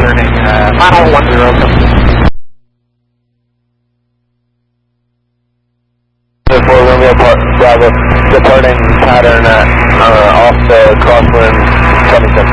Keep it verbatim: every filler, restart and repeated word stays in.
turning uh, mile one zero. four Romeo Bravo, departing pattern uh, uh, off the crosswind, Covington.